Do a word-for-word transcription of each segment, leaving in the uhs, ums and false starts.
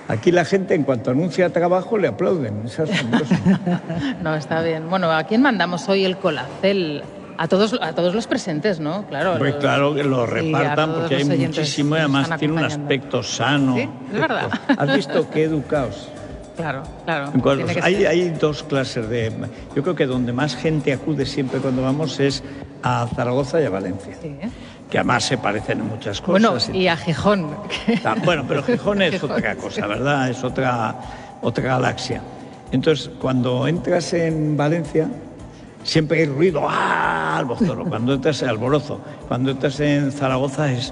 Aquí la gente, en cuanto anuncia trabajo, le aplauden. Es asombroso. No, está bien. Bueno, ¿a quién mandamos hoy el Colacel? A todos, a todos los presentes, ¿no? Claro, pues los, claro que lo repartan, porque hay muchísimo y además tiene un aspecto sano. Sí, es verdad. ¿Has visto qué educados? Claro, claro. Hay, hay dos clases de... Yo creo que donde más gente acude siempre cuando vamos es a Zaragoza y a Valencia. Sí. Que además se parecen en muchas cosas. Bueno, y a Gijón. Bueno, pero Gijón es Gijón. Otra cosa, ¿verdad? Es otra, otra galaxia. Entonces, cuando entras en Valencia, siempre hay ruido, ¡ah! Alborozo. Cuando entras en alborozo. Cuando entras en Zaragoza es,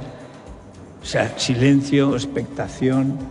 o sea, silencio, expectación.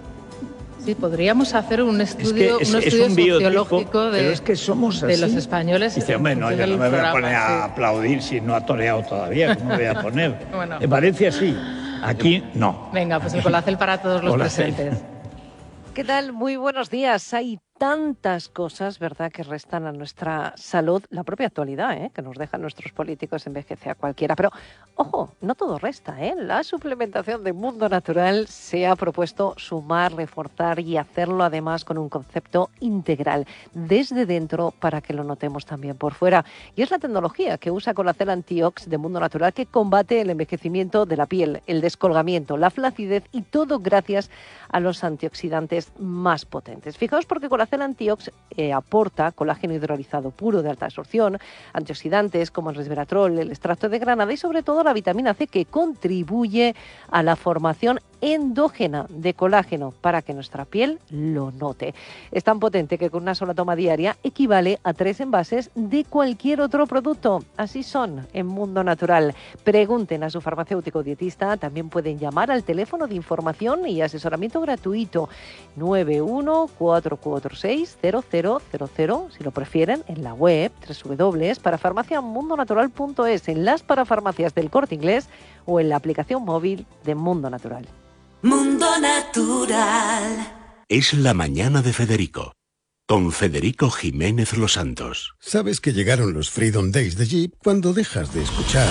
Sí, podríamos hacer un estudio, es que es, un estudio es un sociológico de, pero es que somos así. de los españoles. Dice, hombre, no, yo no me voy a poner a sí. aplaudir si no ha toreado todavía, ¿cómo me voy a poner? Bueno. En Valencia sí, aquí no. Venga, pues el Colacel para todos los Colacel. presentes. ¿Qué tal? Muy buenos días. Hay tantas cosas, ¿verdad?, que restan a nuestra salud, la propia actualidad, ¿eh?, que nos dejan nuestros políticos, envejece a cualquiera. Pero, ojo, no todo resta, ¿eh? La suplementación de Mundo Natural se ha propuesto sumar, reforzar y hacerlo además con un concepto integral, desde dentro para que lo notemos también por fuera. Y es la tecnología que usa Colacel Antiox de Mundo Natural que combate el envejecimiento de la piel, el descolgamiento, la flacidez y todo gracias a los antioxidantes más potentes. Fijaos porque Colacel Antiox eh, aporta colágeno hidrolizado puro de alta absorción, antioxidantes como el resveratrol, el extracto de granada y sobre todo la vitamina C que contribuye a la formación endógena de colágeno para que nuestra piel lo note. Es tan potente que con una sola toma diaria equivale a tres envases de cualquier otro producto. Así son en Mundo Natural. Pregunten a su farmacéutico dietista, también pueden llamar al teléfono de información y asesoramiento gratuito nueve uno cuatro cuatro seis cero cero cero cero, si lo prefieren, en la web doble u doble u doble u punto parafarmaciamundonatural punto es, en las parafarmacias del Corte Inglés o en la aplicación móvil de Mundo Natural. Mundo Natural. Es la mañana de Federico, con Federico Jiménez Los Santos. Sabes que llegaron los Freedom Days de Jeep cuando dejas de escuchar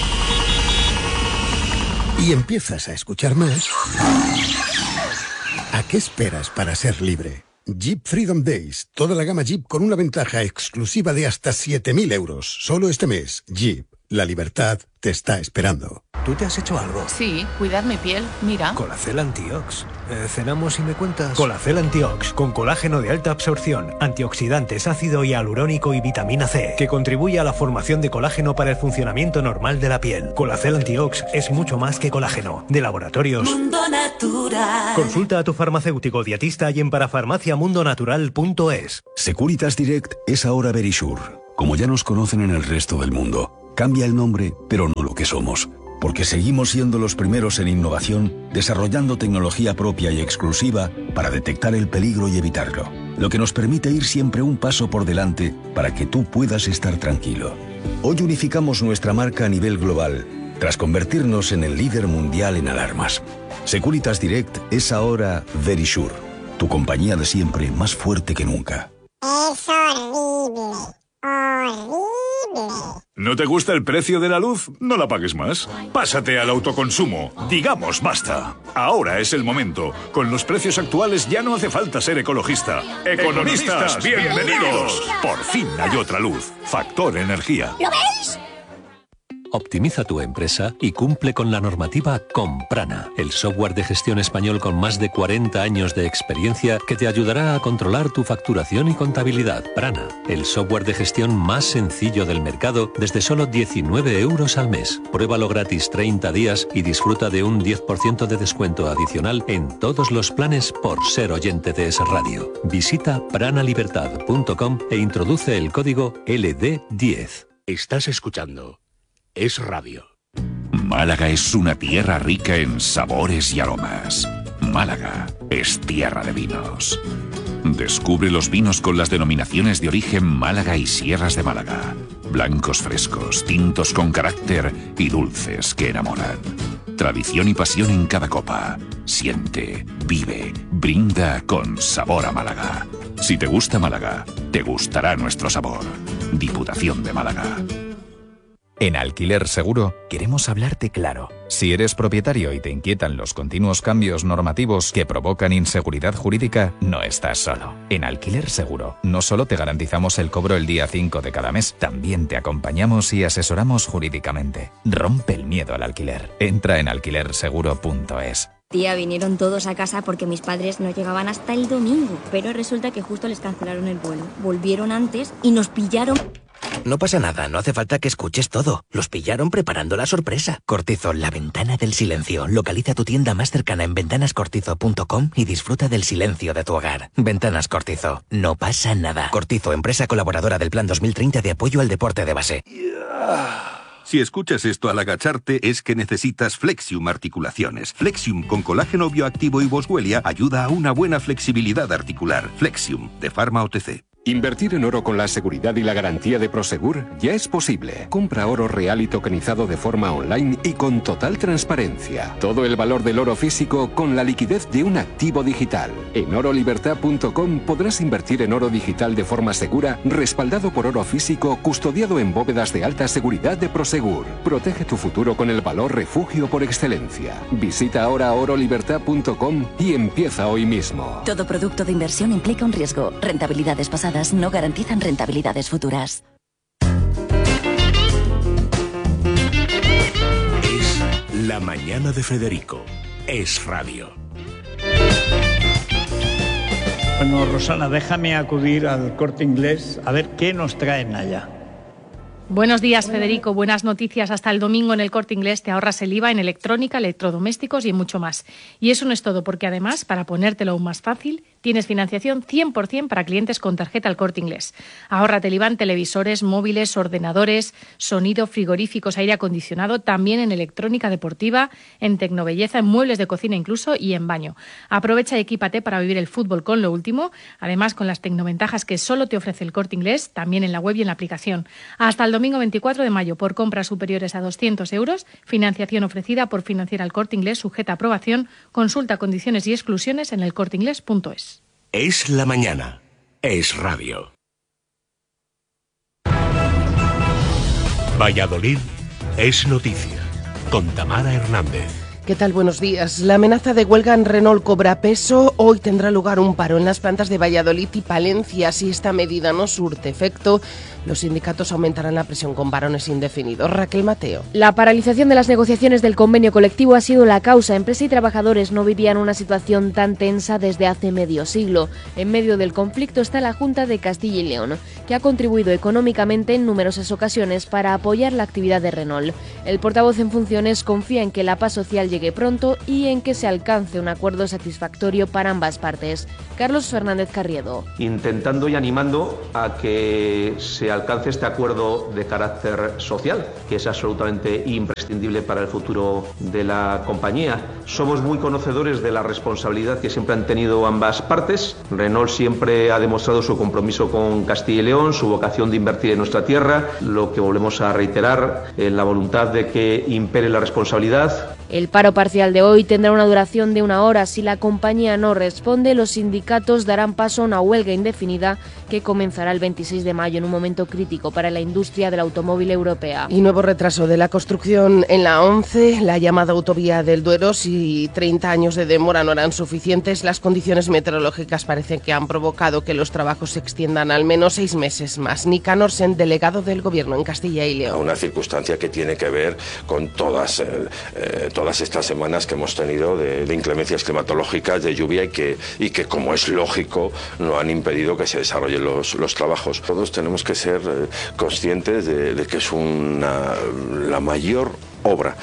y empiezas a escuchar más. ¿A qué esperas para ser libre? Jeep Freedom Days, toda la gama Jeep con una ventaja exclusiva de hasta siete mil euros. Solo este mes, Jeep, la libertad te está esperando. ¿Tú te has hecho algo? Sí, cuidar mi piel, mira. Colacel Antiox. Eh, ¿Cenamos y me cuentas? Colacel Antiox, con colágeno de alta absorción, antioxidantes, ácido hialurónico y vitamina C, que contribuye a la formación de colágeno para el funcionamiento normal de la piel. Colacel Antiox es mucho más que colágeno. De laboratorios Mundo Natural. Consulta a tu farmacéutico dietista y en parafarmaciamundonatural punto es. Securitas Direct es ahora Verisure. Como ya nos conocen en el resto del mundo, cambia el nombre, pero no lo que somos. Porque seguimos siendo los primeros en innovación, desarrollando tecnología propia y exclusiva para detectar el peligro y evitarlo. Lo que nos permite ir siempre un paso por delante para que tú puedas estar tranquilo. Hoy unificamos nuestra marca a nivel global, tras convertirnos en el líder mundial en alarmas. Securitas Direct es ahora Verisure, tu compañía de siempre más fuerte que nunca. Es horrible, horrible. ¿No te gusta el precio de la luz? No la pagues más. Pásate al autoconsumo. Digamos basta. Ahora es el momento. Con los precios actuales ya no hace falta ser ecologista. ¡Economistas, bienvenidos! Por fin hay otra luz. Factor Energía. ¿Lo veis? Optimiza tu empresa y cumple con la normativa con Prana, el software de gestión español con más de cuarenta años de experiencia que te ayudará a controlar tu facturación y contabilidad. Prana, el software de gestión más sencillo del mercado desde solo diecinueve euros al mes. Pruébalo gratis treinta días y disfruta de un diez por ciento de descuento adicional en todos los planes por ser oyente de Es Radio. Visita pranalibertad punto com e introduce el código L D diez. Estás escuchando Es Radio. Málaga es una tierra rica en sabores y aromas. Málaga es tierra de vinos. Descubre los vinos con las denominaciones de origen Málaga y Sierras de Málaga. Blancos frescos, tintos con carácter y dulces que enamoran. Tradición y pasión en cada copa. Siente, vive, brinda con sabor a Málaga. Si te gusta Málaga, te gustará nuestro sabor. Diputación de Málaga. En Alquiler Seguro queremos hablarte claro. Si eres propietario y te inquietan los continuos cambios normativos que provocan inseguridad jurídica, no estás solo. En Alquiler Seguro no solo te garantizamos el cobro el día cinco de cada mes, también te acompañamos y asesoramos jurídicamente. Rompe el miedo al alquiler. Entra en alquiler seguro punto es. Tía, vinieron todos a casa porque mis padres no llegaban hasta el domingo, pero resulta que justo les cancelaron el vuelo. Volvieron antes y nos pillaron. No pasa nada, no hace falta que escuches todo. Los pillaron preparando la sorpresa. Cortizo, la ventana del silencio. Localiza tu tienda más cercana en ventanas cortizo punto com y disfruta del silencio de tu hogar. Ventanas Cortizo, no pasa nada. Cortizo, empresa colaboradora del Plan dos mil treinta de apoyo al deporte de base. Si escuchas esto al agacharte es que necesitas Flexium Articulaciones. Flexium con colágeno bioactivo y boswellia ayuda a una buena flexibilidad articular. Flexium, de Pharma O T C. Invertir en oro con la seguridad y la garantía de Prosegur ya es posible. Compra oro real y tokenizado de forma online y con total transparencia. Todo el valor del oro físico con la liquidez de un activo digital. En oro libertad punto com podrás invertir en oro digital de forma segura, respaldado por oro físico, custodiado en bóvedas de alta seguridad de Prosegur. Protege tu futuro con el valor refugio por excelencia. Visita ahora oro libertad punto com y empieza hoy mismo. Todo producto de inversión implica un riesgo. Rentabilidades pasadas no garantizan rentabilidades futuras. Es La Mañana de Federico. Es radio. Bueno, Rosana, déjame acudir al Corte Inglés a ver qué nos traen allá. Buenos días, Federico. Buenas noticias. Hasta el domingo en el Corte Inglés te ahorras el I V A en electrónica, electrodomésticos y mucho más. Y eso no es todo, porque además, para ponértelo aún más fácil, tienes financiación cien por ciento para clientes con tarjeta al Corte Inglés. Ahórrate el I V A en televisores, móviles, ordenadores, sonido, frigoríficos, aire acondicionado, también en electrónica deportiva, en tecnobelleza, en muebles de cocina incluso y en baño. Aprovecha y equípate para vivir el fútbol con lo último, además con las tecnoventajas que solo te ofrece el Corte Inglés, también en la web y en la aplicación. Hasta el domingo veinticuatro de mayo, por compras superiores a doscientos euros, financiación ofrecida por Financiera al Corte Inglés, sujeta a aprobación. Consulta condiciones y exclusiones en el corte inglés punto es. Es la mañana. Es radio. Valladolid es noticia. Con Tamara Hernández. ¿Qué tal? Buenos días. La amenaza de huelga en Renault cobra peso. Hoy tendrá lugar un paro en las plantas de Valladolid y Palencia. Si esta medida no surte efecto, los sindicatos aumentarán la presión con parones indefinidos. Raquel Mateo. La paralización de las negociaciones del convenio colectivo ha sido la causa. Empresa y trabajadores no vivían una situación tan tensa desde hace medio siglo. En medio del conflicto está la Junta de Castilla y León, que ha contribuido económicamente en numerosas ocasiones para apoyar la actividad de Renault. El portavoz en funciones confía en que la paz social llegue pronto y en que se alcance un acuerdo satisfactorio para ambas partes. Carlos Fernández Carriedo. Intentando y animando a que se alcance este acuerdo de carácter social, que es absolutamente imprescindible para el futuro de la compañía. Somos muy conocedores de la responsabilidad que siempre han tenido ambas partes. Renault siempre ha demostrado su compromiso con Castilla y León, su vocación de invertir en nuestra tierra, lo que volvemos a reiterar, eh, la voluntad de que impere la responsabilidad. El paro parcial de hoy tendrá una duración de una hora. Si la compañía no responde, los sindicatos darán paso a una huelga indefinida que comenzará el veintiséis de mayo, en un momento crítico para la industria del automóvil europea. Y nuevo retraso de la construcción en la once, la llamada autovía del Duero. Si treinta años de demora no eran suficientes, las condiciones meteorológicas parecen que han provocado que los trabajos se extiendan al menos seis meses más. Nick Norsen, delegado del Gobierno en Castilla y León. Una circunstancia que tiene que ver con todas, eh, eh, todas estas semanas que hemos tenido de, de inclemencias climatológicas, de lluvia y que, y que, como es lógico, no han impedido que se desarrollen los, los trabajos. Todos tenemos que ser eh, conscientes de, de que es una, la mayor obra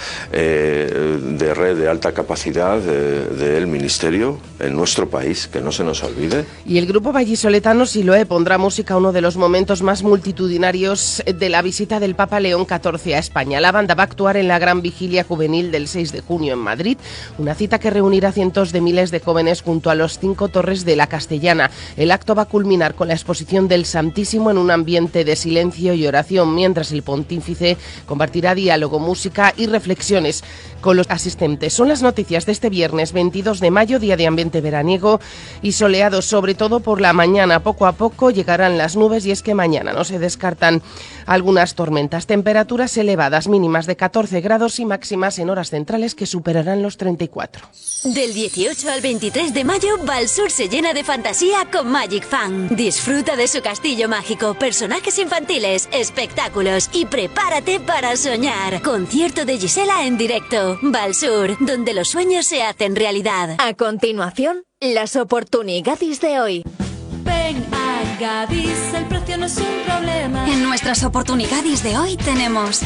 eh, de red de alta capacidad del de, Ministerio en nuestro país, que no se nos olvide. Y el grupo vallisoletano Siloé pondrá música a uno de los momentos más multitudinarios de la visita del Papa León catorce a España. La banda va a actuar en la gran vigilia juvenil del seis de junio en Madrid, una cita que reunirá cientos de miles de jóvenes junto a los cinco torres de la Castellana. El acto va a culminar con la exposición del Santísimo en un ambiente de silencio y oración, mientras el pontífice compartirá diálogo, música y reflexiones. con los asistentes. Son las noticias de este viernes veintidós de mayo, día de ambiente veraniego y soleado, sobre todo por la mañana. Poco a poco llegarán las nubes y es que mañana no se descartan algunas tormentas. Temperaturas elevadas, mínimas de catorce grados y máximas en horas centrales que superarán los treinta y cuatro. Del dieciocho al veintitrés de mayo, Valsur se llena de fantasía con Magic Fan. Disfruta de su castillo mágico, personajes infantiles, espectáculos y prepárate para soñar. Concierto de Gisela en directo. Valsur, donde los sueños se hacen realidad. A continuación, las oportunidades de hoy. Ven a Gadis, el precio no es un problema. En nuestras oportunidades de hoy tenemos...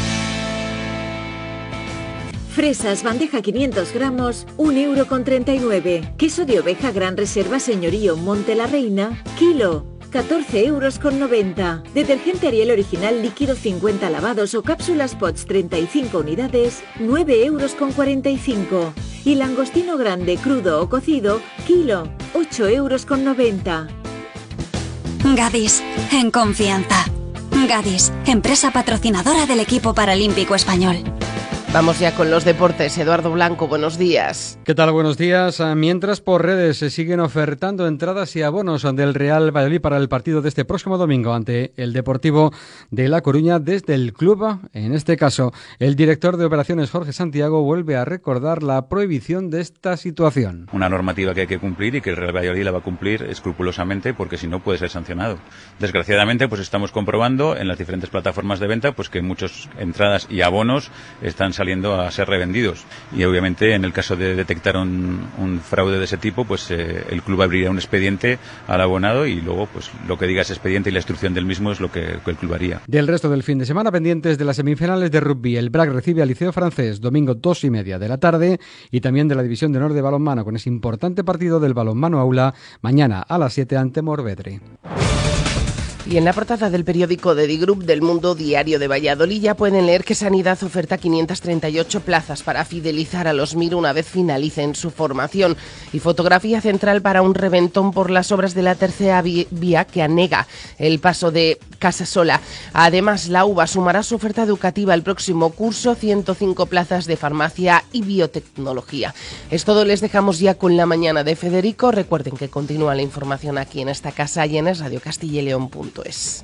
Fresas, bandeja quinientos gramos, un euro con treinta y nueve. Queso de oveja Gran Reserva Señorío Monte la Reina, kilo, catorce euros con noventa. Detergente Ariel original líquido cincuenta lavados o cápsulas Pots treinta y cinco unidades, nueve euros con cuarenta y cinco. Y langostino grande crudo o cocido, kilo, ocho euros con noventa. Gadis, en confianza. Gadis, empresa patrocinadora del equipo paralímpico español. Vamos ya con los deportes. Eduardo Blanco, buenos días. ¿Qué tal? Buenos días. Mientras por redes se siguen ofertando entradas y abonos del Real Valladolid para el partido de este próximo domingo ante el Deportivo de La Coruña desde el club. En este caso, el director de operaciones Jorge Santiago vuelve a recordar la prohibición de esta situación. Una normativa que hay que cumplir y que el Real Valladolid la va a cumplir escrupulosamente porque si no puede ser sancionado. Desgraciadamente, pues estamos comprobando en las diferentes plataformas de venta pues que muchas entradas y abonos están saliendo saliendo a ser revendidos y obviamente en el caso de detectar un, un fraude de ese tipo pues eh, el club abriría un expediente al abonado y luego pues lo que diga ese expediente y la instrucción del mismo es lo que, que el club haría. Del resto del fin de semana pendientes de las semifinales de rugby, el B R A C recibe al Liceo Francés domingo dos y media de la tarde y también de la División de Honor de balonmano con ese importante partido del balonmano aula mañana a las siete ante Morvedre. Y en la portada del periódico de Digroup del Mundo Diario de Valladolid ya pueden leer que Sanidad oferta quinientas treinta y ocho plazas para fidelizar a los Mir una vez finalicen su formación. Y fotografía central para un reventón por las obras de la tercera vía que anega el paso de Casasola. Además, la U B A sumará su oferta educativa el próximo curso, ciento cinco plazas de farmacia y biotecnología. Es todo, les dejamos ya con la mañana de Federico. Recuerden que continúa la información aquí en esta casa y en es radio castilla y león punto es.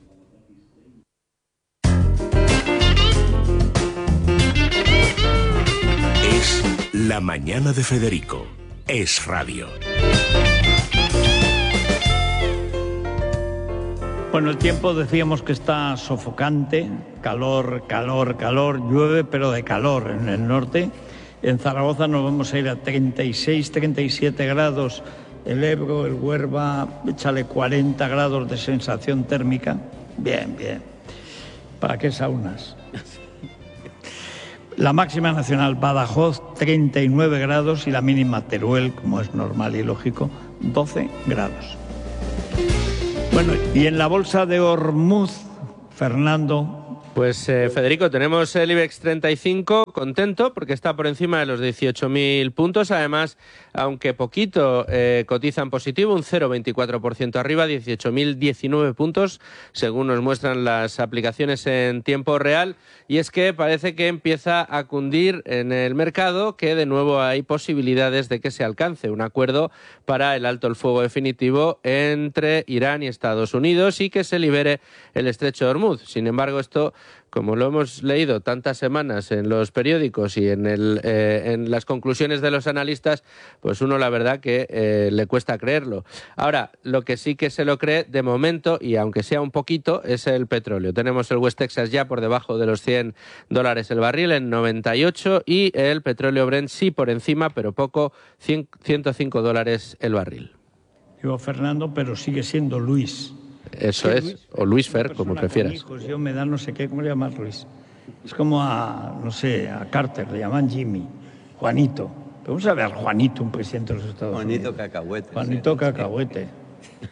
Es la mañana de Federico. Es radio. Bueno, el tiempo decíamos que está sofocante, calor, calor, calor, llueve, pero de calor en el norte. En Zaragoza nos vamos a ir a treinta y seis, treinta y siete grados. El Ebro, el Huerva, échale cuarenta grados de sensación térmica. Bien, bien. ¿Para qué saunas? La máxima nacional Badajoz, treinta y nueve grados y la mínima Teruel, como es normal y lógico, doce grados. Bueno, y en la bolsa de Ormuz, Fernando... Pues eh, Federico, tenemos el IBEX treinta y cinco contento porque está por encima de los dieciocho mil puntos. Además, aunque poquito, eh, cotiza en positivo, un cero coma veinticuatro por ciento arriba, dieciocho mil diecinueve puntos, según nos muestran las aplicaciones en tiempo real. Y es que parece que empieza a cundir en el mercado que de nuevo hay posibilidades de que se alcance un acuerdo para el alto el fuego definitivo entre Irán y Estados Unidos y que se libere el estrecho de Hormuz. Sin embargo, esto, como lo hemos leído tantas semanas en los periódicos y en, el, eh, en las conclusiones de los analistas, pues uno la verdad que eh, le cuesta creerlo. Ahora, lo que sí que se lo cree de momento, y aunque sea un poquito, es el petróleo. Tenemos el West Texas ya por debajo de los cien dólares el barril en noventa y ocho y el petróleo Brent sí por encima, pero poco, ciento cinco dólares el barril. Digo Fernando, pero sigue siendo Luis. Eso es, Luis, o Luis Fer, como prefieras. Hijos, yo me da no sé qué, ¿cómo le llamas Luis? Es como a, no sé, a Carter, le llaman Jimmy, Juanito. Pero vamos a ver, Juanito, un presidente de los Estados Juanito Unidos. Cacahuete. Juanito sí, Cacahuete.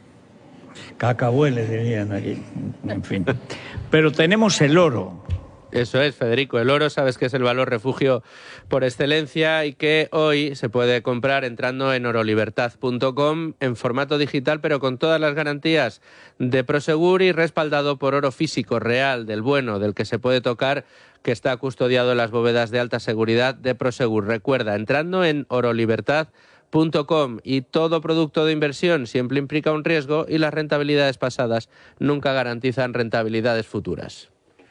Cacahuele dirían aquí, en fin. Pero tenemos el oro. Eso es, Federico. El oro, sabes que es el valor refugio por excelencia y que hoy se puede comprar entrando en orolibertad punto com en formato digital, pero con todas las garantías de Prosegur y respaldado por oro físico real, del bueno, del que se puede tocar, que está custodiado en las bóvedas de alta seguridad de Prosegur. Recuerda, entrando en orolibertad punto com, y todo producto de inversión siempre implica un riesgo y las rentabilidades pasadas nunca garantizan rentabilidades futuras.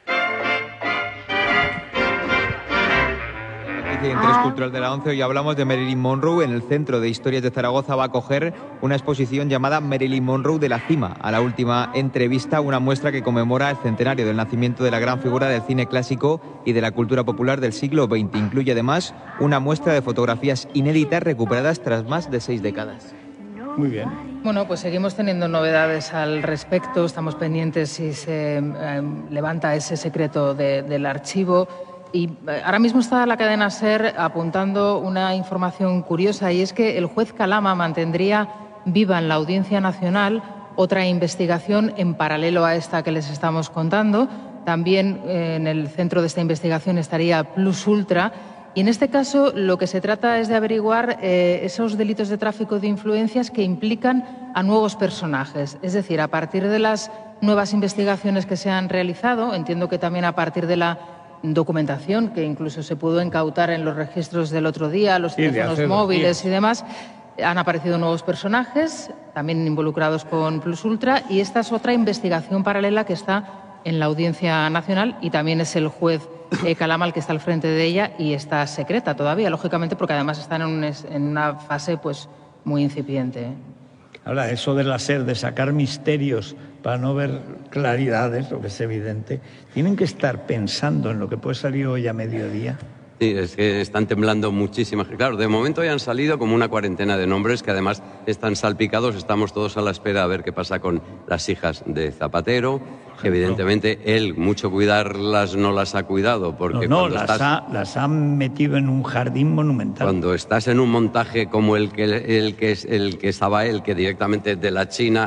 Interés Cultural de la ONCE, hoy hablamos de Marilyn Monroe. En el Centro de Historias de Zaragoza va a acoger una exposición llamada Marilyn Monroe de la cima a la última entrevista, una muestra que conmemora el centenario del nacimiento de la gran figura del cine clásico y de la cultura popular del siglo veinte. Incluye además una muestra de fotografías inéditas recuperadas tras más de seis décadas. Muy bien. Bueno, pues seguimos teniendo novedades al respecto. Estamos pendientes si se eh, levanta ese secreto de, del archivo. Y ahora mismo está la cadena SER apuntando una información curiosa, y es que el juez Calama mantendría viva en la Audiencia Nacional otra investigación en paralelo a esta que les estamos contando. También eh, en el centro de esta investigación estaría Plus Ultra. Y en este caso lo que se trata es de averiguar eh, esos delitos de tráfico de influencias que implican a nuevos personajes. Es decir, a partir de las nuevas investigaciones que se han realizado, entiendo que también a partir de la documentación que incluso se pudo incautar en los registros del otro día, los teléfonos móviles y demás, han aparecido nuevos personajes, también involucrados con Plus Ultra, y esta es otra investigación paralela que está en la Audiencia Nacional, y también es el juez eh, Calama el que está al frente de ella, y está secreta todavía, lógicamente, porque además está en, un, en una fase pues muy incipiente. Ahora, eso de la SER, de sacar misterios para no ver claridades, lo que es evidente, tienen que estar pensando en lo que puede salir hoy a mediodía. Sí, es que están temblando muchísimas. Claro, de momento ya han salido como una cuarentena de nombres que además están salpicados. Estamos todos a la espera a ver qué pasa con las hijas de Zapatero. Evidentemente, él, mucho cuidarlas, no las ha cuidado. Porque no, no cuando las, estás, ha, las han metido en un jardín monumental. Cuando estás en un montaje como el que, el que, el que estaba él, que directamente de la China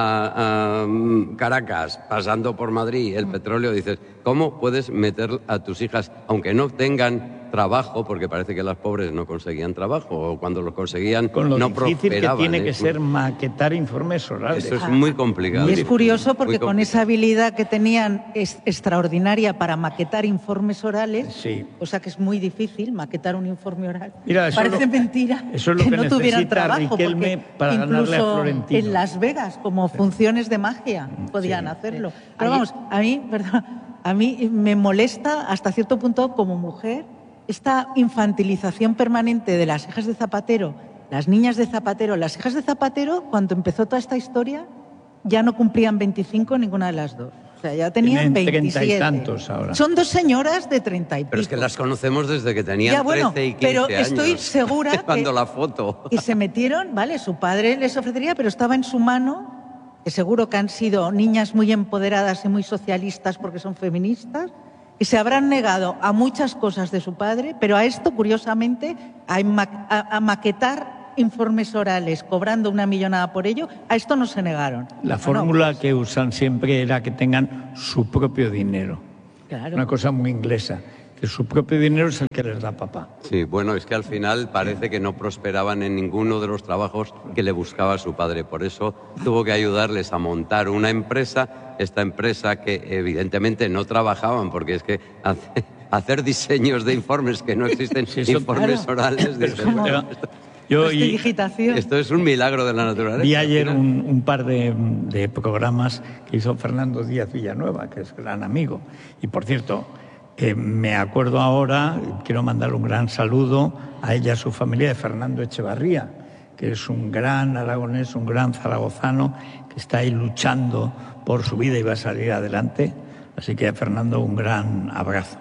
a, a Caracas, pasando por Madrid, el petróleo, dices, ¿cómo puedes meter a tus hijas, aunque no tengan trabajo, porque parece que las pobres no conseguían trabajo, o cuando lo conseguían Con lo no difícil que tiene ¿eh? que ser maquetar informes orales. Eso es muy complicado. Y es curioso porque con esa habilidad que tenían es extraordinaria para maquetar informes orales, sí. O sea que es muy difícil maquetar un informe oral. Mira, eso Parece lo, mentira eso es lo que, que no tuvieran trabajo, Riquelme para ganarle a Florentino. En Las Vegas, como funciones de magia, podían sí. hacerlo. Pero vamos, a mí, perdón, a mí me molesta hasta cierto punto como mujer esta infantilización permanente de las hijas de Zapatero, las niñas de Zapatero. Las hijas de Zapatero, cuando empezó toda esta historia, ya no cumplían veinticinco ninguna de las dos. O sea, ya tenían veintisiete. treinta y tantos ahora. Son dos señoras de treinta y pico. Pero es que las conocemos desde que tenían ya, bueno, trece y quince pero años. estoy segura cuando que, la foto. que se metieron, vale, su padre les ofrecería, pero estaba en su mano, que seguro que han sido niñas muy empoderadas y muy socialistas porque son feministas, y se habrán negado a muchas cosas de su padre, pero a esto, curiosamente, a, ma a, a maquetar informes orales, cobrando una millonada por ello, a esto no se negaron. La fórmula que usan siempre era que tengan su propio dinero. Claro. Una cosa muy inglesa, que su propio dinero es el que les da papá. Sí, bueno, es que al final parece que no prosperaban en ninguno de los trabajos que le buscaba su padre. Por eso tuvo que ayudarles a montar una empresa, esta empresa que evidentemente no trabajaban, porque es que hace, hacer diseños de informes que no existen, sí, informes claro. orales... Dicen, bueno, esto, yo, y, digitación. Esto es un milagro de la naturaleza. Vi ayer un, un par de, de programas que hizo Fernando Díaz Villanueva, que es gran amigo. Y por cierto... Eh, me acuerdo ahora, quiero mandarle un gran saludo a ella y a su familia, de Fernando Echevarría, que es un gran aragonés, un gran zaragozano, que está ahí luchando por su vida y va a salir adelante. Así que a Fernando un gran abrazo.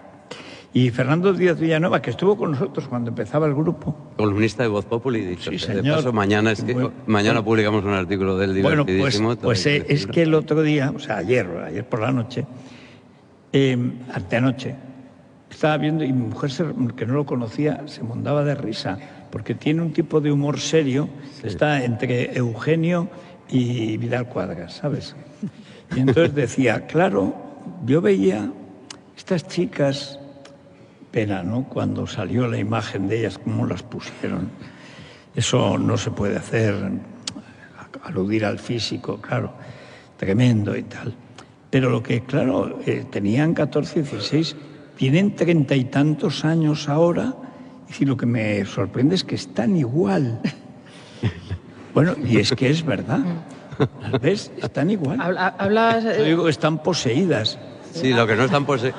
Y Fernando Díaz Villanueva, que estuvo con nosotros cuando empezaba el grupo. Columnista de Voz Populi, dicho. Sí, de señor. paso, mañana, es que, Muy, mañana bueno, publicamos un artículo del divertidísimo. Bueno, pues, pues eh, es que el otro día, o sea, ayer, ayer por la noche, eh, anteanoche, estaba viendo y mi mujer, se, que no lo conocía, se mondaba de risa, porque tiene un tipo de humor serio que sí. está entre Eugenio y Vidal Cuadras, ¿sabes? Y entonces decía, claro, yo veía Estas chicas, pena, ¿no? Cuando salió la imagen de ellas, cómo las pusieron. Eso no se puede hacer, aludir al físico, claro, tremendo y tal. Pero lo que, claro, eh, tenían catorce, dieciséis, tienen treinta y tantos años ahora, y lo que me sorprende es que están igual. Bueno, y es que es verdad. ¿Las ves? Están igual. Hablas... Yo digo que están poseídas. Sí, lo que no están poseídas...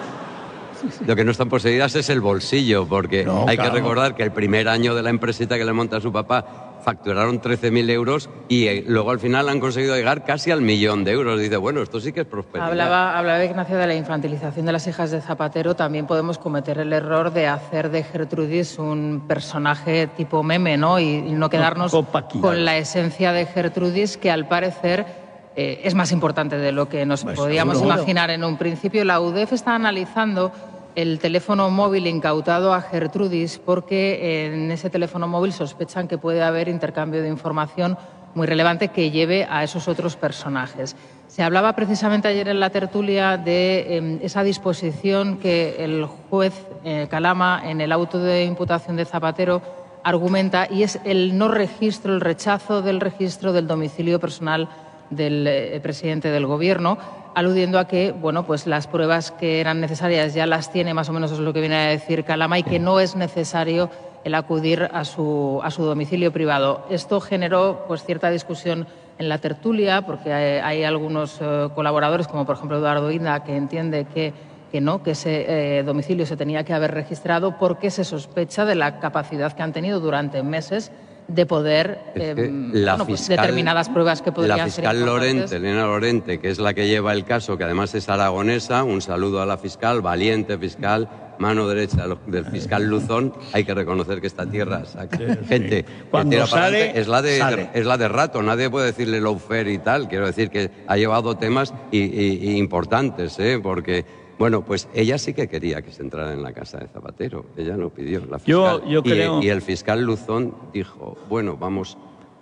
Lo que no están poseídas es el bolsillo, porque no, hay claro. que recordar que el primer año de la empresita que le monta a su papá facturaron trece mil euros y eh, luego al final han conseguido llegar casi al millón de euros. Dice, bueno, esto sí que es prosperidad. Hablaba, hablaba Ignacio de la infantilización de las hijas de Zapatero. También podemos cometer el error de hacer de Gertrudis un personaje tipo meme, ¿no? Y, y no quedarnos con la esencia de Gertrudis, que al parecer eh, es más importante de lo que nos pues podíamos seguro. imaginar en un principio. La U D E F está analizando el teléfono móvil incautado a Gertrudis porque en ese teléfono móvil sospechan que puede haber intercambio de información muy relevante que lleve a esos otros personajes. Se hablaba precisamente ayer en la tertulia de eh, esa disposición que el juez eh, Calama en el auto de imputación de Zapatero argumenta, y es el no registro, el rechazo del registro del domicilio personal del eh, presidente del Gobierno, aludiendo a que, bueno, pues las pruebas que eran necesarias ya las tiene, más o menos es lo que viene a decir Calama, y que no es necesario el acudir a su, a su domicilio privado. Esto generó pues cierta discusión en la tertulia, porque hay, hay algunos eh, colaboradores, como por ejemplo Eduardo Inda, que entiende que, que no, que ese eh, domicilio se tenía que haber registrado porque se sospecha de la capacidad que han tenido durante meses de poder eh, es que la bueno, pues fiscal, determinadas pruebas que podrían la fiscal ser Lorente, Elena Lorente, que es la que lleva el caso, que además es aragonesa, un saludo a la fiscal, valiente fiscal, mano derecha del fiscal Luzón. Hay que reconocer que esta tierra saca gente Cuando que tira para sale, adelante. es la de sale. es la de rato, nadie puede decirle lawfare y tal. Quiero decir que ha llevado temas y, y, y importantes, ¿eh? Porque bueno, pues ella sí que quería que se entrara en la casa de Zapatero. Ella no pidió. La fiscal. Yo, yo creo... y, y el fiscal Luzón dijo, bueno, vamos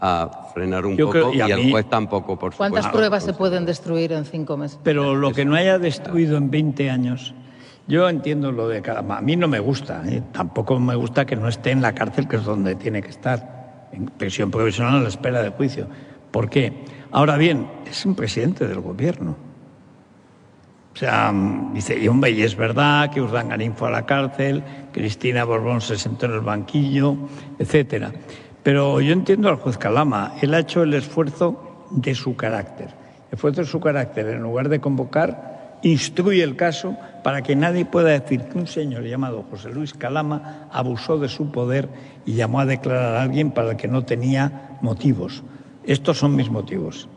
a frenar un yo poco, creo, y, y a el mí... juez tampoco, por supuesto. ¿Cuántas pruebas se pueden destruir en cinco meses? Pero lo que no haya destruido en veinte años... Yo entiendo lo de Calama. A mí no me gusta. ¿eh? Tampoco me gusta que no esté en la cárcel, que es donde tiene que estar, en prisión provisional a la espera de juicio. ¿Por qué? Ahora bien, es un presidente del Gobierno. O sea, dice, y hombre, y es verdad que Urdangarín fue a la cárcel, Cristina Borbón se sentó en el banquillo, etcétera. Pero yo entiendo al juez Calama. Él ha hecho el esfuerzo de su carácter. El esfuerzo de su carácter, en lugar de convocar, instruye el caso para que nadie pueda decir que un señor llamado José Luis Calama abusó de su poder y llamó a declarar a alguien para el que no tenía motivos. Estos son mis motivos.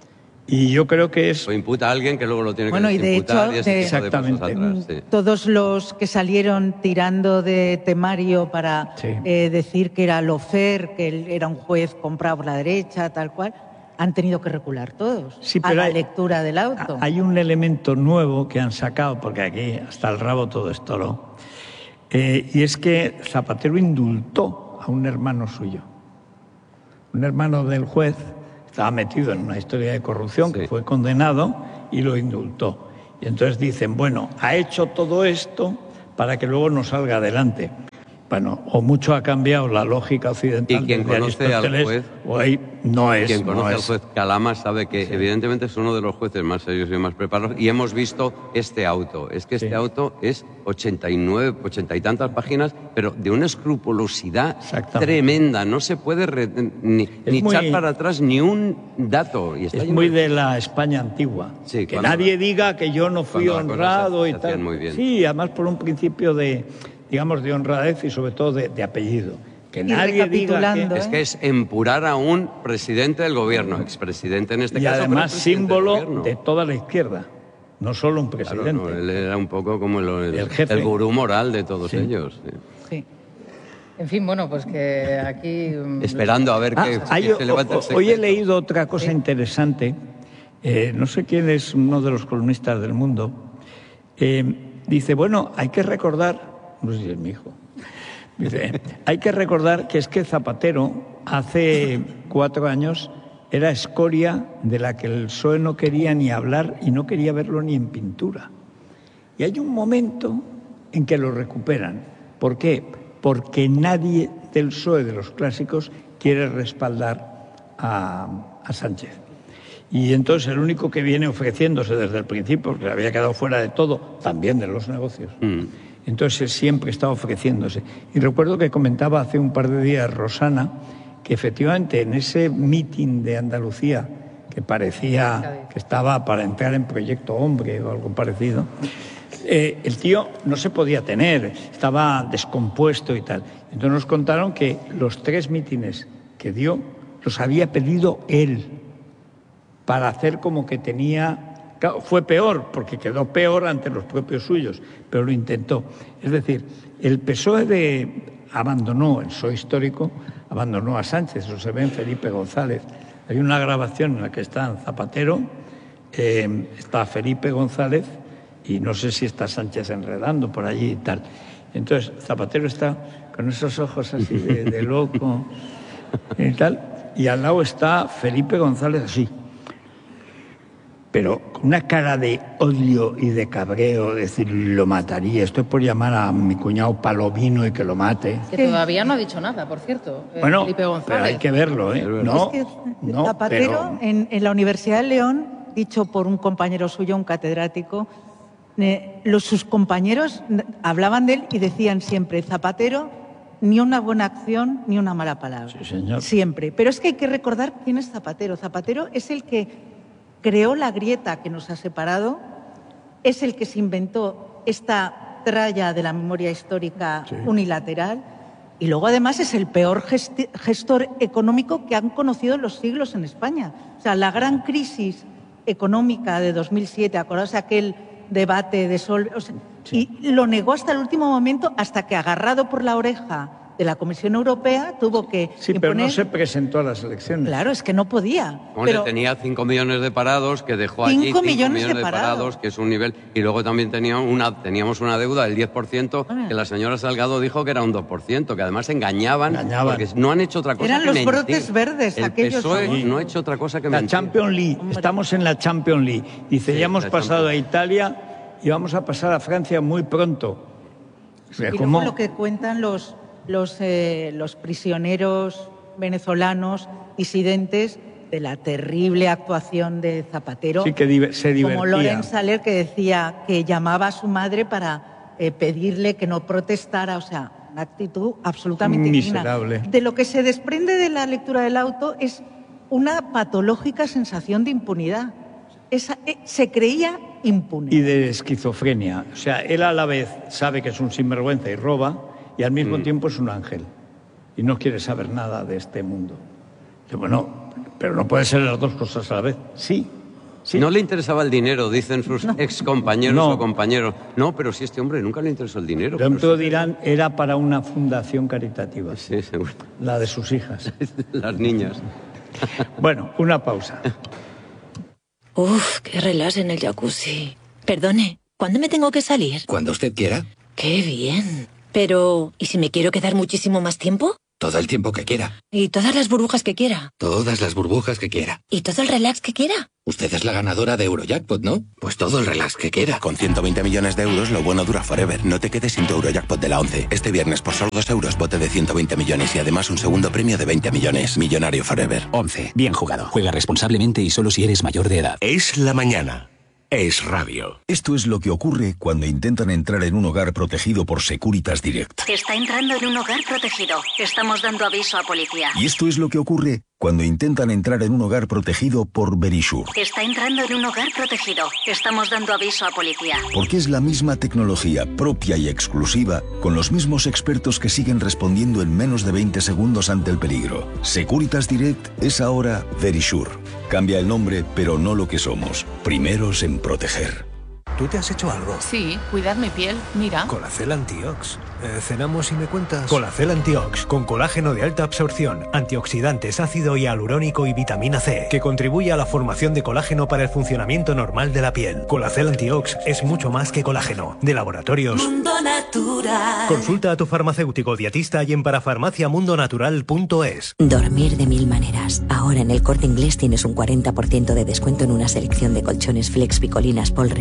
Y yo creo que es... O imputa a alguien que luego lo tiene bueno, que desimputar. Bueno, y de y hecho, de... exactamente. Atrás, sí. Todos los que salieron tirando de temario para sí. eh, decir que era lawfare, que él era un juez comprado por la derecha, tal cual, han tenido que recular todos sí, a pero la hay, lectura del auto. Hay un elemento nuevo que han sacado, porque aquí hasta el rabo todo esto, ¿no? Eh, y es que Zapatero indultó a un hermano suyo. Un hermano del juez estaba metido en una historia de corrupción, sí. que fue condenado y lo indultó. Y entonces dicen, bueno, ha hecho todo esto para que luego no salga adelante. Bueno, o mucho ha cambiado la lógica occidental. Y quien conoce al juez, o ahí no es. Quien conoce no al es. juez Calama sabe que sí. evidentemente es uno de los jueces más serios y más preparados. Y hemos visto este auto. Es que este sí. auto es ochenta y nueve, ochenta y tantas páginas, pero de una escrupulosidad tremenda. No se puede re, ni, ni muy, echar para atrás ni un dato. Y está es muy de la España antigua. Sí, que nadie la, diga que yo no fui honrado se, y se tal. Muy bien. Sí, además por un principio de, digamos, de honradez y sobre todo de, de apellido. Que nadie diga que... ¿eh? Es que es empurar a un presidente del gobierno, expresidente en este y caso. Y además símbolo de toda la izquierda, no solo un presidente. Claro, no, él era un poco como el, el, el, jefe. el gurú moral de todos sí. ellos. Sí. sí. En fin, bueno, pues que aquí... Esperando a ver ah, qué, hay, qué se levanta el secreto. Hoy he leído otra cosa sí. interesante. Eh, no sé quién es uno de los columnistas del Mundo. Eh, dice, bueno, hay que recordar... No sé si es mi hijo. Dice, hay que recordar que es que Zapatero hace cuatro años era escoria de la que el P S O E no quería ni hablar y no quería verlo ni en pintura. Y hay un momento en que lo recuperan. ¿Por qué? Porque nadie del P S O E de los clásicos quiere respaldar a, a Sánchez. Y entonces el único que viene ofreciéndose desde el principio, porque había quedado fuera de todo, también de los negocios, mm. entonces él siempre está ofreciéndose. Y recuerdo que comentaba hace un par de días Rosana que efectivamente en ese mitin de Andalucía, que parecía que estaba para entrar en Proyecto Hombre o algo parecido, eh, el tío no se podía tener, estaba descompuesto y tal. Entonces nos contaron que los tres mítines que dio los había pedido él para hacer como que tenía... Claro, fue peor, porque quedó peor ante los propios suyos, pero lo intentó. Es decir, el P S O E de... abandonó, el P S O E histórico, abandonó a Sánchez, eso se ve en Felipe González. Hay una grabación en la que están Zapatero, eh, está Felipe González y no sé si está Sánchez enredando por allí y tal. Entonces Zapatero está con esos ojos así de, de loco y tal, y al lado está Felipe González así, pero con una cara de odio y de cabreo, decir, lo mataría, estoy por llamar a mi cuñado Palomino y que lo mate. Que todavía no ha dicho nada, por cierto, eh, bueno, Felipe González. Pero hay que verlo, ¿eh? No, es que no, Zapatero, pero... en, en la Universidad de León, dicho por un compañero suyo, un catedrático, eh, los, sus compañeros hablaban de él y decían siempre, Zapatero, ni una buena acción ni una mala palabra. Sí, señor. Siempre. Pero es que hay que recordar quién es Zapatero. Zapatero es el que creó la grieta que nos ha separado, es el que se inventó esta tralla de la memoria histórica sí. unilateral y luego además es el peor gesti- gestor económico que han conocido los siglos en España. O sea, la gran crisis económica de dos mil siete, acordaos de aquel debate de Sol, o sea, sí. y lo negó hasta el último momento, hasta que agarrado por la oreja de la Comisión Europea tuvo que Sí, imponer... pero no se presentó a las elecciones. Claro, es que no podía. Hombre, pero... tenía cinco millones de parados, que dejó allí cinco cinco millones, millones de de parados. parados, que es un nivel... Y luego también tenía una, teníamos una deuda del diez por ciento, que la señora Salgado dijo que era un dos por ciento, que además engañaban, engañaban. porque no han hecho otra cosa Eran que los mentir. brotes verdes, El aquellos... P S O E somos... no ha hecho otra cosa que la mentir. Champions League, Hombre. estamos en la Champions League. Dice, Sí, ya hemos la pasado Champions. a Italia y vamos a pasar a Francia muy pronto. O sea, Y ¿cómo? luego lo que cuentan los, los, eh, los prisioneros venezolanos disidentes de la terrible actuación de Zapatero, Sí, que div- se divertía. como Lorenz Saler, que decía que llamaba a su madre para eh, pedirle que no protestara, o sea, una actitud absolutamente Miserable. digna. De lo que se desprende de la lectura del auto es una patológica sensación de impunidad. Esa, eh, se creía impune. Y de esquizofrenia. O sea, él a la vez sabe que es un sinvergüenza y roba, y al mismo Mm. tiempo es un ángel. Y no quiere saber nada de este mundo. Y bueno, pero no puede ser las dos cosas a la vez. Sí. sí. No le interesaba el dinero, dicen sus ex compañeros No. o compañeros. No, pero si este hombre nunca le interesó el dinero. Dentro dirán, era para una fundación caritativa. Sí, seguro. La de sus hijas. Las niñas. Bueno, una pausa. Uf, qué relax en el jacuzzi. Perdone, ¿cuándo me tengo que salir? Cuando usted quiera. Qué bien. Pero, ¿y si me quiero quedar muchísimo más tiempo? Todo el tiempo que quiera. ¿Y todas las burbujas que quiera? Todas las burbujas que quiera. ¿Y todo el relax que quiera? Usted es la ganadora de Eurojackpot, ¿no? Pues todo el relax que quiera. Con ciento veinte millones de euros, lo bueno dura forever. No te quedes sin tu Eurojackpot de la once. Este viernes, por solo dos euros, bote de ciento veinte millones y además un segundo premio de veinte millones. Millonario forever. once. Bien jugado. Juega responsablemente y solo si eres mayor de edad. Es la mañana. Es radio. Esto es lo que ocurre cuando intentan entrar en un hogar protegido por Securitas Direct. Está entrando en un hogar protegido. Estamos dando aviso a policía. Y esto es lo que ocurre cuando intentan entrar en un hogar protegido por Verisure. Está entrando en un hogar protegido. Estamos dando aviso a policía. Porque es la misma tecnología propia y exclusiva, con los mismos expertos que siguen respondiendo en menos de veinte segundos ante el peligro. Securitas Direct es ahora Verisure. Cambia el nombre, pero no lo que somos. Primeros en proteger. ¿Tú te has hecho algo? Sí, cuidar mi piel, mira. Colacel Antiox. Eh, ¿Cenamos y me cuentas? Colacel Antiox, con colágeno de alta absorción, antioxidantes, ácido hialurónico y vitamina C, que contribuye a la formación de colágeno para el funcionamiento normal de la piel. Colacel Antiox es mucho más que colágeno. De Laboratorios Mundo Natural. Consulta a tu farmacéutico dietista y en parafarmaciamundonatural punto es. Dormir de mil maneras. Ahora en el Corte Inglés tienes un cuarenta por ciento de descuento en una selección de colchones Flex, Picolinas, Pol Relax y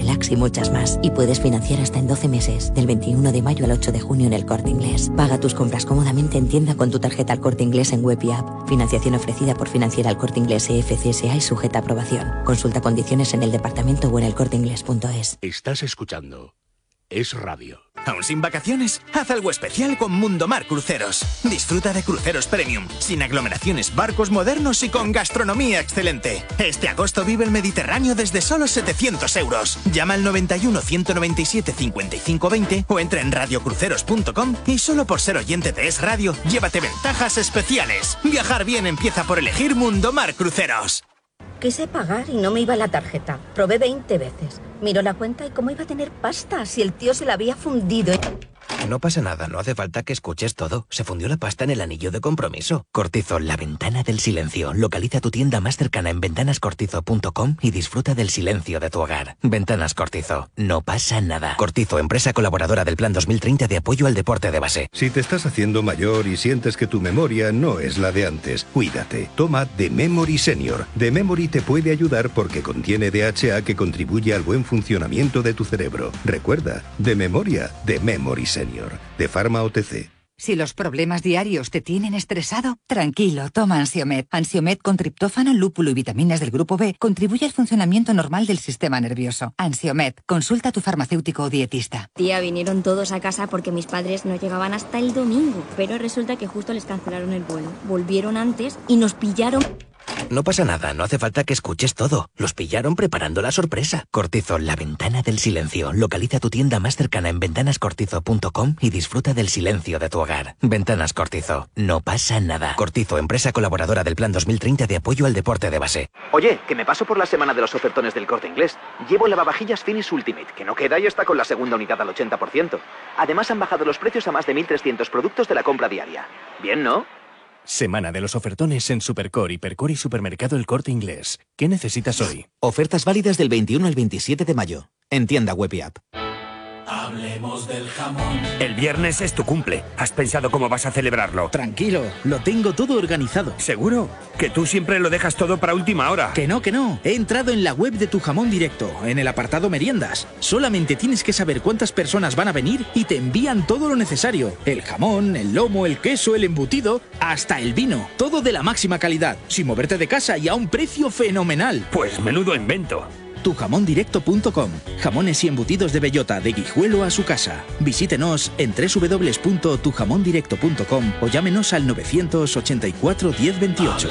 muchas más. Y puedes financiar hasta en doce meses, del veintiuno de mayo al ocho de junio en El Corte Inglés. Paga tus compras cómodamente en tienda con tu tarjeta El Corte Inglés en web y app. Financiación ofrecida por Financiera El Corte Inglés E F C S A y sujeta a aprobación. Consulta condiciones en el departamento o en elcorteinglés punto es. Estás escuchando Es Radio. ¿Aún sin vacaciones? Haz algo especial con Mundomar Cruceros. Disfruta de cruceros premium, sin aglomeraciones, barcos modernos y con gastronomía excelente. Este agosto vive el Mediterráneo desde solo setecientos euros. Llama al noventa y uno, ciento noventa y siete, cincuenta y cinco veinte o entra en radio cruceros punto com y solo por ser oyente de Es Radio, llévate ventajas especiales. Viajar bien empieza por elegir Mundomar Cruceros. Quise pagar y no me iba la tarjeta. Probé veinte veces. Miró la cuenta y cómo iba a tener pasta si el tío se la había fundido. No pasa nada, no hace falta que escuches todo. Se fundió la pasta en el anillo de compromiso. Cortizo, la ventana del silencio. Localiza tu tienda más cercana en ventanas cortizo punto com y disfruta del silencio de tu hogar. Ventanas Cortizo, no pasa nada. Cortizo, empresa colaboradora del Plan dos mil treinta de apoyo al deporte de base. Si te estás haciendo mayor y sientes que tu memoria no es la de antes, cuídate. Toma The Memory Senior. The Memory te puede ayudar porque contiene D H A que contribuye al buen funcionamiento de tu cerebro. Recuerda, de memoria, The Memory Senior. De Pharma O T C. Si los problemas diarios te tienen estresado, tranquilo, toma Ansiomed. Ansiomed con triptófano, lúpulo y vitaminas del grupo B contribuye al funcionamiento normal del sistema nervioso. Ansiomed, consulta a tu farmacéutico o dietista. Tía, vinieron todos a casa porque mis padres no llegaban hasta el domingo, pero resulta que justo les cancelaron el vuelo. Volvieron antes y nos pillaron... No pasa nada, no hace falta que escuches todo. Los pillaron preparando la sorpresa. Cortizo, la ventana del silencio. Localiza tu tienda más cercana en ventanas cortizo punto com y disfruta del silencio de tu hogar. Ventanas Cortizo, no pasa nada. Cortizo, empresa colaboradora del Plan dos mil treinta de apoyo al deporte de base. Oye, que me paso por la semana de los ofertones del Corte Inglés. Llevo el lavavajillas Finish Ultimate, que no queda y está con la segunda unidad al ochenta por ciento. Además han bajado los precios a más de mil trescientos productos de la compra diaria. Bien, ¿no? Semana de los ofertones en Supercore, Hipercore y Supermercado El Corte Inglés. ¿Qué necesitas hoy? Ofertas válidas del veintiuno al veintisiete de mayo. En tienda web y app. Hablemos del jamón. El viernes es tu cumple. ¿Has pensado cómo vas a celebrarlo? Tranquilo, lo tengo todo organizado. ¿Seguro? Que tú siempre lo dejas todo para última hora. Que no, que no. He entrado en la web de Tu Jamón Directo, en el apartado meriendas. Solamente tienes que saber cuántas personas van a venir y te envían todo lo necesario. El jamón, el lomo, el queso, el embutido, hasta el vino. Todo de la máxima calidad, sin moverte de casa y a un precio fenomenal. Pues menudo invento. tu jamón directo punto com. Jamones y embutidos de bellota de Guijuelo a su casa. Visítenos en doble u doble u doble u punto tu jamón directo punto com o llámenos al novecientos ochenta y cuatro diez veintiocho.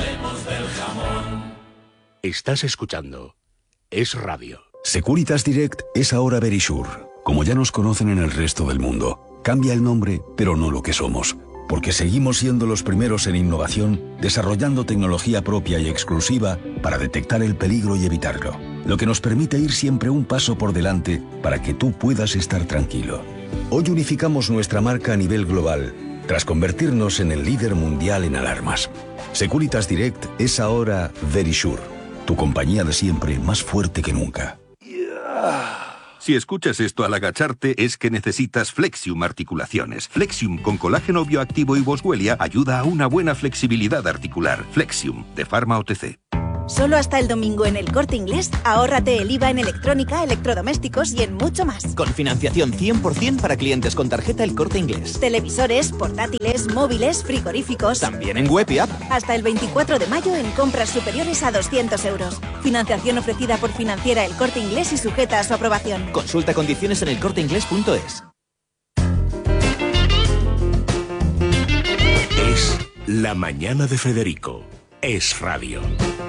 Estás escuchando Es Radio. Securitas Direct es ahora Verisure. Como ya nos conocen en el resto del mundo, cambia el nombre, pero no lo que somos. Porque seguimos siendo los primeros en innovación, desarrollando tecnología propia y exclusiva para detectar el peligro y evitarlo. Lo que nos permite ir siempre un paso por delante para que tú puedas estar tranquilo. Hoy unificamos nuestra marca a nivel global, tras convertirnos en el líder mundial en alarmas. Securitas Direct es ahora Verisure, tu compañía de siempre más fuerte que nunca. Si escuchas esto al agacharte es que necesitas Flexium Articulaciones. Flexium con colágeno bioactivo y boswellia ayuda a una buena flexibilidad articular. Flexium, de Pharma O T C. Solo hasta el domingo en El Corte Inglés, ahórrate el I V A en electrónica, electrodomésticos y en mucho más. Con financiación cien por ciento para clientes con tarjeta El Corte Inglés. Televisores, portátiles, móviles, frigoríficos. También en web y app. Hasta el veinticuatro de mayo en compras superiores a doscientos euros. Financiación ofrecida por Financiera El Corte Inglés y sujeta a su aprobación. Consulta condiciones en el corte inglés punto es. Es La Mañana de Federico. Es Radio.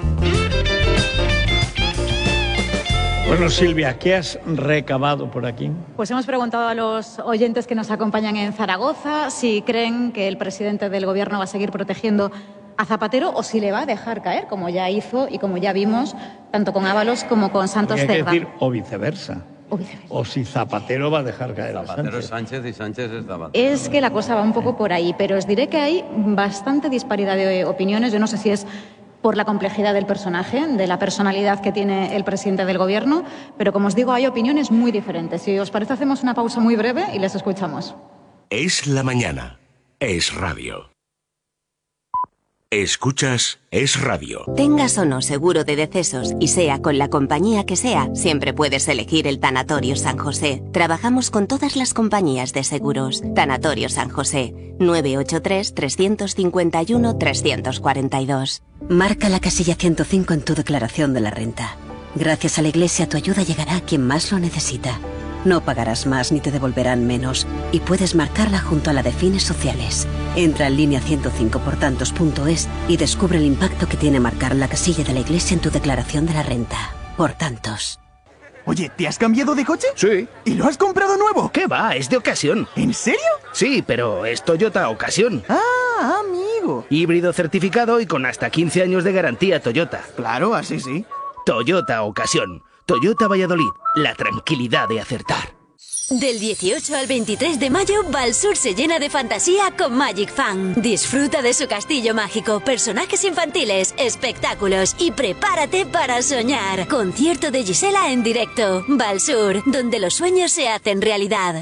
Bueno, Silvia, ¿qué has recabado por aquí? Pues hemos preguntado a los oyentes que nos acompañan en Zaragoza si creen que el presidente del Gobierno va a seguir protegiendo a Zapatero o si le va a dejar caer, como ya hizo y como ya vimos, tanto con Ábalos como con Santos Cerdán. Hay que decir, o viceversa. O viceversa. O si Zapatero va a dejar caer a Zapatero Sánchez. es Sánchez y Sánchez es Zapatero. Es que la cosa va un poco por ahí, pero os diré que hay bastante disparidad de opiniones. Yo no sé si es por la complejidad del personaje, de la personalidad que tiene el presidente del Gobierno, pero como os digo, hay opiniones muy diferentes. Si os parece, hacemos una pausa muy breve y les escuchamos. Es La Mañana. Es Radio. Escuchas Es Radio. Tengas o no seguro de decesos y sea con la compañía que sea, siempre puedes elegir el Tanatorio San José. Trabajamos con todas las compañías de seguros. Tanatorio San José, nueve ocho tres, tres cinco uno, tres cuatro dos. Marca la casilla ciento cinco en tu declaración de la renta. Gracias a la Iglesia tu ayuda llegará a quien más lo necesita. No pagarás más ni te devolverán menos y puedes marcarla junto a la de fines sociales. Entra en línea ciento cinco por tantos punto es y descubre el impacto que tiene marcar la casilla de la Iglesia en tu declaración de la renta. Por tantos. Oye, ¿te has cambiado de coche? Sí. ¿Y lo has comprado nuevo? ¿Qué va? Es de ocasión. ¿En serio? Sí, pero es Toyota Ocasión. Ah, amigo. Híbrido certificado y con hasta quince años de garantía Toyota. Claro, así sí. Toyota Ocasión. Toyota Valladolid, la tranquilidad de acertar. Del dieciocho al veintitrés de mayo, Valsur se llena de fantasía con Magic Fan. Disfruta de su castillo mágico, personajes infantiles, espectáculos y prepárate para soñar. Concierto de Gisela en directo. Valsur, donde los sueños se hacen realidad.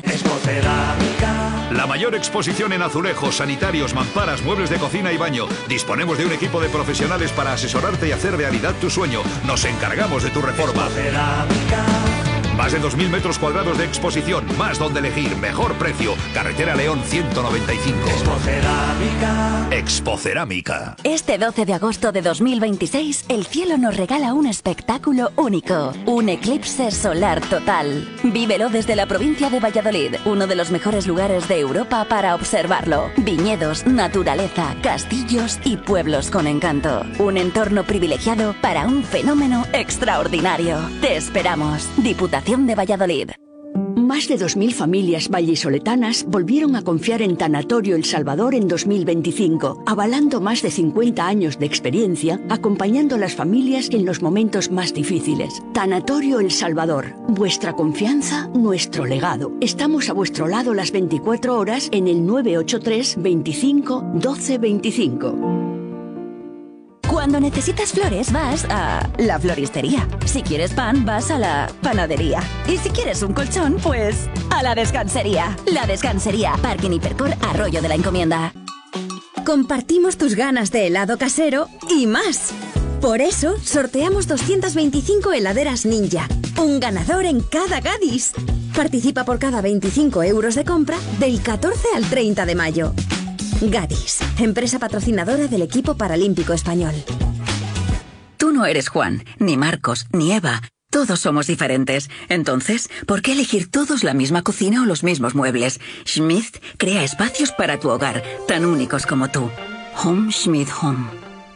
La mayor exposición en azulejos, sanitarios, mamparas, muebles de cocina y baño. Disponemos de un equipo de profesionales para asesorarte y hacer realidad tu sueño. Nos encargamos de tu reforma. Más de dos mil metros cuadrados de exposición, más donde elegir, mejor precio. Carretera León ciento noventa y cinco. Expocerámica. Expocerámica. Este doce de agosto de dos mil veintiséis, el cielo nos regala un espectáculo único. Un eclipse solar total. Vívelo desde la provincia de Valladolid, uno de los mejores lugares de Europa para observarlo. Viñedos, naturaleza, castillos y pueblos con encanto. Un entorno privilegiado para un fenómeno extraordinario. Te esperamos. Diputación de Valladolid. Más de dos mil familias vallisoletanas volvieron a confiar en Tanatorio El Salvador en dos mil veinticinco, avalando más de cincuenta años de experiencia, acompañando a las familias en los momentos más difíciles. Tanatorio El Salvador, vuestra confianza, nuestro legado. Estamos a vuestro lado las veinticuatro horas en el nueve ocho tres, veinticinco, doce veinticinco. Cuando necesitas flores vas a la floristería. Si quieres pan vas a la panadería. Y si quieres un colchón, pues a la descansería. La Descansería, Parking Hipercor, Arroyo de la Encomienda. Compartimos tus ganas de helado casero y más. Por eso sorteamos doscientas veinticinco heladeras Ninja. Un ganador en cada Gadis. Participa por cada veinticinco euros de compra del catorce al treinta de mayo. Gadis, empresa patrocinadora del equipo paralímpico español. Tú no eres Juan, ni Marcos, ni Eva. Todos somos diferentes. Entonces, ¿por qué elegir todos la misma cocina o los mismos muebles? Schmidt crea espacios para tu hogar, tan únicos como tú. Home Schmidt Home.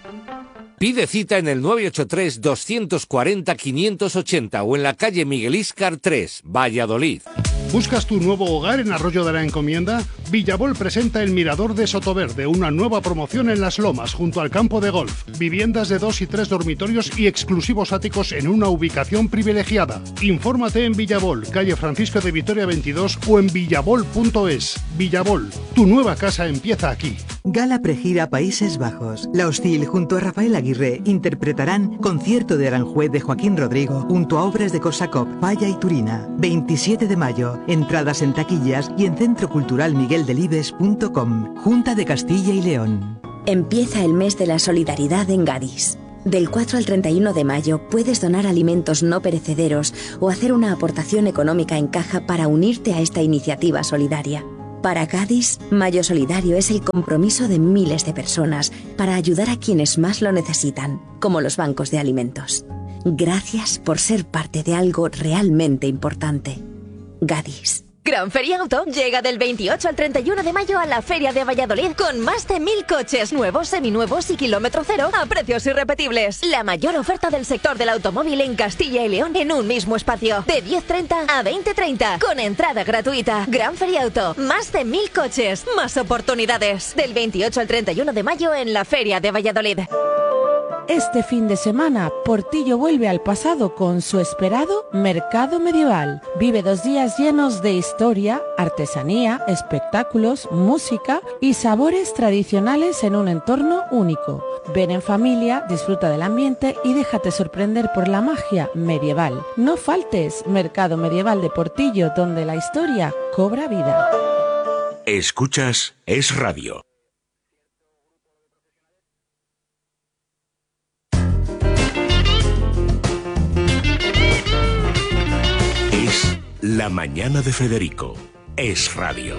Pide cita en el nueve ocho tres, dos cuatro cero, cinco ochenta o en la calle Miguel Íscar tres, Valladolid. ¿Buscas tu nuevo hogar en Arroyo de la Encomienda? Villabol presenta el Mirador de Sotoverde, una nueva promoción en Las Lomas, junto al campo de golf. Viviendas de dos y tres dormitorios y exclusivos áticos en una ubicación privilegiada. Infórmate en Villabol, calle Francisco de Vitoria veintidós o en villabol punto es. Villabol, tu nueva casa empieza aquí. Gala Pregira Países Bajos. La Hostil junto a Rafael Aguirre interpretarán Concierto de Aranjuez de Joaquín Rodrigo junto a obras de Korsakov, Falla y Turina. veintisiete de mayo. Entradas en taquillas y en centro cultural miguel delibes punto com. Junta de Castilla y León. Empieza el mes de la solidaridad en Gadis. Del cuatro al treinta y uno de mayo puedes donar alimentos no perecederos o hacer una aportación económica en caja para unirte a esta iniciativa solidaria. Para Gadis, Mayo Solidario es el compromiso de miles de personas para ayudar a quienes más lo necesitan, como los bancos de alimentos. Gracias por ser parte de algo realmente importante. Gadis. Gran Feria Auto llega del veintiocho al treinta y uno de mayo a la Feria de Valladolid con más de mil coches nuevos, seminuevos y kilómetro cero a precios irrepetibles. La mayor oferta del sector del automóvil en Castilla y León en un mismo espacio. De diez treinta a veinte treinta con entrada gratuita. Gran Feria Auto. Más de mil coches. Más oportunidades. Del veintiocho al treinta y uno de mayo en la Feria de Valladolid. Este fin de semana, Portillo vuelve al pasado con su esperado Mercado Medieval. Vive dos días llenos de historia, artesanía, espectáculos, música y sabores tradicionales en un entorno único. Ven en familia, disfruta del ambiente y déjate sorprender por la magia medieval. No faltes Mercado Medieval de Portillo, donde la historia cobra vida. Escuchas Es Radio. La mañana de Federico. Es radio.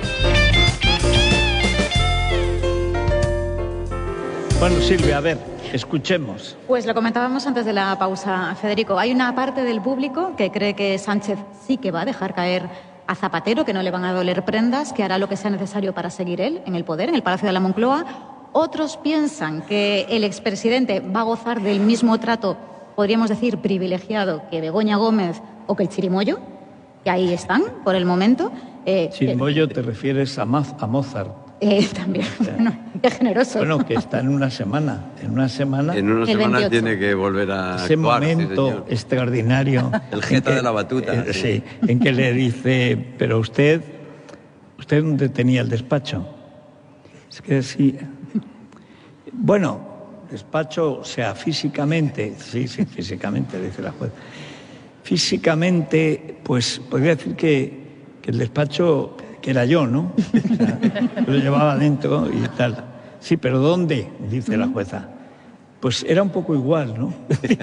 Bueno, Silvia, a ver, escuchemos. Pues lo comentábamos antes de la pausa, Federico. Hay una parte del público que cree que Sánchez sí que va a dejar caer a Zapatero, que no le van a doler prendas, que hará lo que sea necesario para seguir él en el poder, en el Palacio de la Moncloa. Otros piensan que el expresidente va a gozar del mismo trato, podríamos decir, privilegiado que Begoña Gómez o que el Chirimoyo, que ahí están por el momento. Eh, Chirimoyo, te refieres a, Maz, a Mozart. Eh, también, bueno, qué generoso. Bueno, que está en una semana. En una semana. En una semana veintiocho. Tiene que volver a Ese actuar, momento sí, extraordinario. El jeta que, de la batuta. Eh, sí, en que le dice, pero usted, ¿usted dónde tenía el despacho? Es que sí. Bueno, despacho, o sea, físicamente, sí, sí, físicamente, dice la juez. Físicamente, pues podría decir que, que el despacho, que era yo, ¿no? O sea, lo llevaba dentro y tal. Sí, pero ¿dónde? Dice la jueza. Pues era un poco igual, ¿no?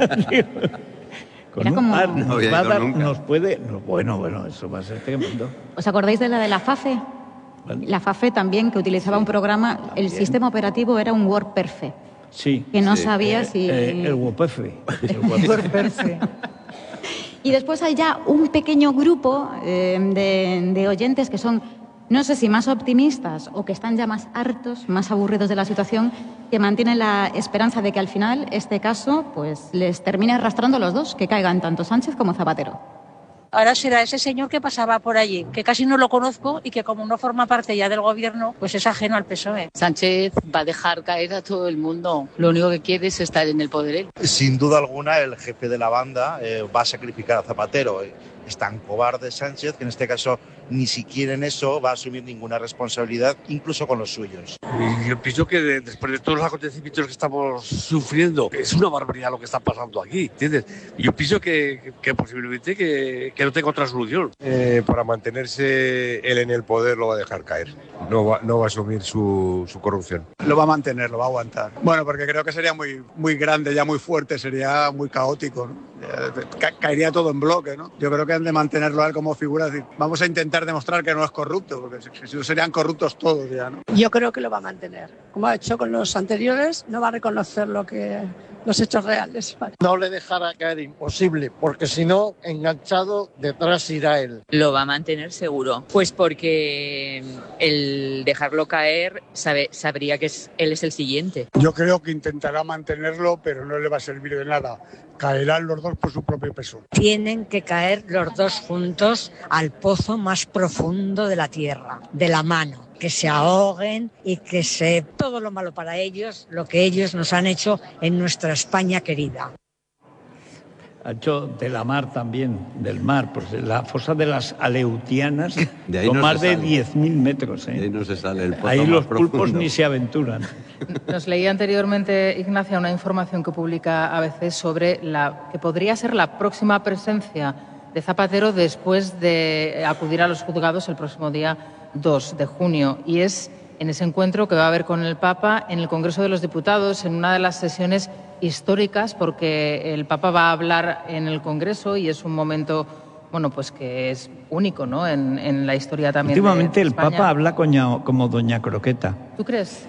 Con era un como... par no nos, va a dar, nos puede... No, bueno, bueno, eso va a ser tremendo. ¿Os acordáis de la de la FAFE? Bueno. La FAFE también, que utilizaba sí, un programa, también. El sistema operativo era un WordPerfect. Sí. Que no sí. sabía eh, si... Eh, el WordPerfect. El WordPerfect. Y después hay ya un pequeño grupo eh, de, de oyentes que son, no sé si más optimistas o que están ya más hartos, más aburridos de la situación, que mantienen la esperanza de que al final este caso pues les termine arrastrando a los dos, que caigan tanto Sánchez como Zapatero. Ahora será ese señor que pasaba por allí, que casi no lo conozco y que como no forma parte ya del gobierno, pues es ajeno al P S O E. Sánchez va a dejar caer a todo el mundo. Lo único que quiere es estar en el poder él. Sin duda alguna, el jefe de la banda eh, va a sacrificar a Zapatero. Es tan cobarde Sánchez que en este caso ni siquiera en eso va a asumir ninguna responsabilidad, incluso con los suyos. Yo pienso que de, después de todos los acontecimientos que estamos sufriendo, es una barbaridad lo que está pasando aquí, ¿entiendes? Yo pienso que, que, que posiblemente que, que no tenga otra solución. Eh, para mantenerse él en el poder lo va a dejar caer, no va, no va a asumir su, su corrupción. Lo va a mantener, lo va a aguantar. Bueno, porque creo que sería muy, muy grande, ya muy fuerte, sería muy caótico, ¿no? Ca caería todo en bloque, ¿no? Yo creo que han de mantenerlo a él como figura, es decir, vamos a intentar demostrar que no es corrupto, porque si no serían corruptos todos ya, ¿no? Yo creo que lo va a mantener. Como ha hecho con los anteriores, no va a reconocer lo que los hechos reales. Vale. No le dejará caer, imposible, porque si no, enganchado, detrás irá él. Lo va a mantener seguro, pues porque el dejarlo caer sabe, sabría que es, él es el siguiente. Yo creo que intentará mantenerlo, pero no le va a servir de nada. Caerán los dos por su propio peso. Tienen que caer los dos juntos al pozo más profundo de la tierra, de la mano. Que se ahoguen y que se... todo lo malo para ellos, lo que ellos nos han hecho en nuestra España querida. Ha hecho de la mar también, del mar, pues la fosa de las Aleutianas, de ahí con no más de sale. diez mil metros. ¿eh? De ahí no se sale el pozo Ahí más los pulpos profundo. ni se aventuran. Nos leía anteriormente, Ignacia, una información que publica A B C sobre la que podría ser la próxima presencia de Zapatero después de acudir a los juzgados el próximo día dos de junio. Y es en ese encuentro que va a haber con el Papa en el Congreso de los Diputados, en una de las sesiones históricas, porque el Papa va a hablar en el Congreso y es un momento, bueno, pues que es único, ¿no? En, en la historia también. Últimamente de el España. Papa habla coña, como Doña Croqueta. ¿Tú crees?